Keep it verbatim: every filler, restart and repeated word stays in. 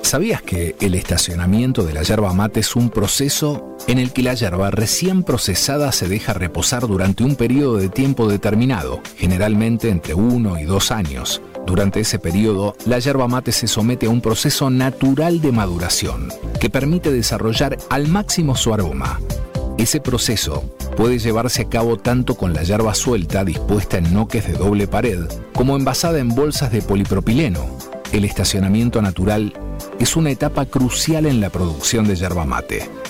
¿Sabías que el estacionamiento de la yerba mate es un proceso en el que la yerba recién procesada se deja reposar durante un periodo de tiempo determinado, generalmente entre uno y dos años? Durante ese periodo, la yerba mate se somete a un proceso natural de maduración que permite desarrollar al máximo su aroma. Ese proceso puede llevarse a cabo tanto con la yerba suelta dispuesta en noques de doble pared como envasada en bolsas de polipropileno. El estacionamiento natural es una etapa crucial en la producción de yerba mate.